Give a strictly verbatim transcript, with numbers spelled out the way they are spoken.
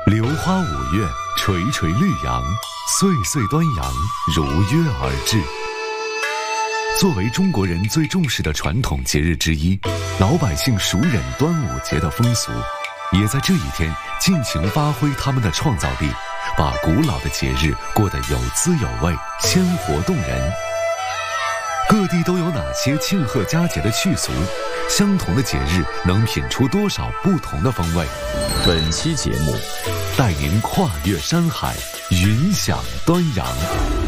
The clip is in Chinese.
榴花五月，垂垂绿杨，岁岁端阳，如约而至。作为中国人最重视的传统节日之一，老百姓熟稔端午节的风俗，也在这一天尽情发挥他们的创造力，把古老的节日过得有滋有味，鲜活动人。各地都有哪些庆贺佳节的趣俗？相同的节日能品出多少不同的风味？ 本期节目带您跨越山海，云享端阳。